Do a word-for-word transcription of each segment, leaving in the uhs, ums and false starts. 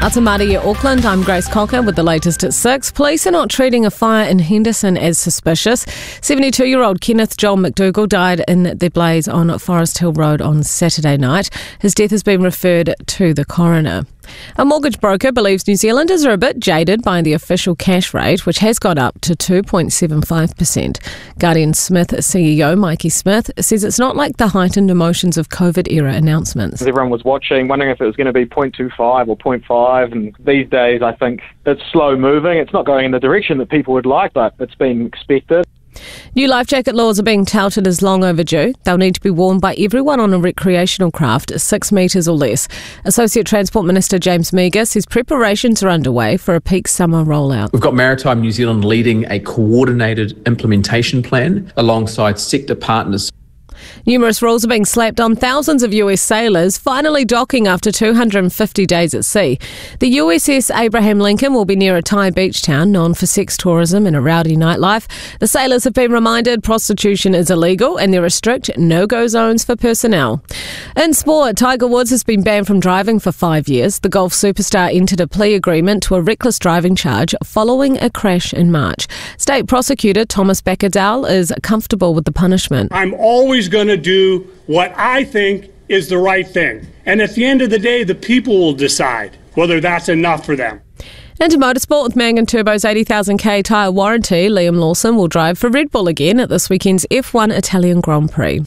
Atamari, Auckland. I'm Grace Cocker with the latest at six. Police are not treating a fire in Henderson as suspicious. seventy-two-year-old Kenneth Joel McDougall died in the blaze on Forest Hill Road on Saturday night. His death has been referred to the coroner. A mortgage broker believes New Zealanders are a bit jaded by the official cash rate, which has got up to two point seven five percent. Guardian Smith C E O Mikey Smith says it's not like the heightened emotions of COVID-era announcements. Everyone was watching, wondering if it was going to be zero point two five or zero point five, and these days I think it's slow moving. It's not going in the direction that people would like, but it's been expected. New life jacket laws are being touted as long overdue. They'll need to be worn by everyone on a recreational craft six metres or less. Associate Transport Minister James Meagher says preparations are underway for a peak summer rollout. We've got Maritime New Zealand leading a coordinated implementation plan alongside sector partners. Numerous rules are being slapped on thousands of U S sailors finally docking after two hundred fifty days at sea. The U S S Abraham Lincoln will be near a Thai beach town known for sex tourism and a rowdy nightlife. The sailors have been reminded prostitution is illegal and there are strict no-go zones for personnel. In sport, Tiger Woods has been banned from driving for five years. The golf superstar entered a plea agreement to a reckless driving charge following a crash in March. State prosecutor Thomas Backerdal is comfortable with the punishment. I'm always going to do what I think is the right thing. And at the end of the day, the people will decide whether that's enough for them. Into motorsport with Mangan Turbo's eighty thousand k tyre warranty, Liam Lawson will drive for Red Bull again at this weekend's F one Italian Grand Prix.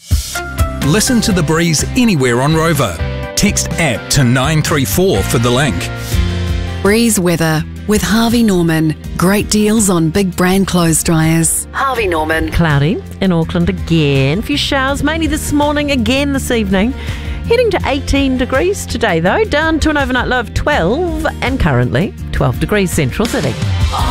Listen to The Breeze anywhere on Rover. Text app to nine three four for the link. Breeze weather with Harvey Norman. Great deals on big brand clothes dryers. Harvey Norman. Cloudy in Auckland again. A few showers, mainly this morning, again this evening. Heading to eighteen degrees today though, down to an overnight low of twelve and currently twelve degrees central city.